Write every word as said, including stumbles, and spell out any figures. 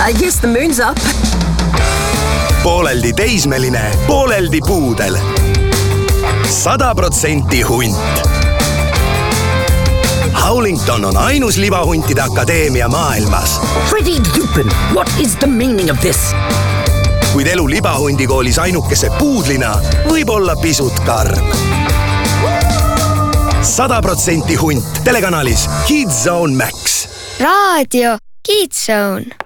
I guess the moon's up. Pooleldi teismeline, pooleldi puudel. Sada protsenti hunt. Howlington on ainus libahuntide akadeemia maailmas. Freddie Lupin, what is the meaning of this? Kuid elu libahundikoolis ainukese puudlina võib olla pisut karm. Sada protsenti hunt telekanalis Kids Zone Max. Raadio Kids Zone.